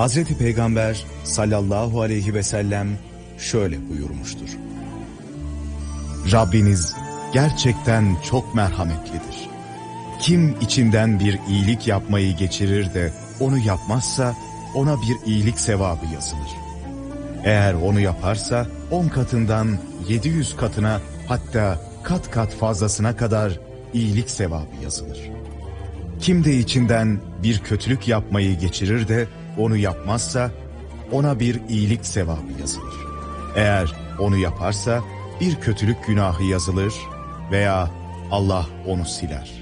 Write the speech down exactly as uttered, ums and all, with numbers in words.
Hazreti Peygamber sallallahu aleyhi ve sellem şöyle buyurmuştur. Rabbiniz gerçekten çok merhametlidir. Kim içinden bir iyilik yapmayı geçirir de onu yapmazsa ona bir iyilik sevabı yazılır. Eğer onu yaparsa on katından yedi yüz katına, hatta kat kat fazlasına kadar iyilik sevabı yazılır. Kim de içinden bir kötülük yapmayı geçirir de onu yapmazsa ona bir iyilik sevabı yazılır. Eğer onu yaparsa bir kötülük günahı yazılır veya Allah onu siler.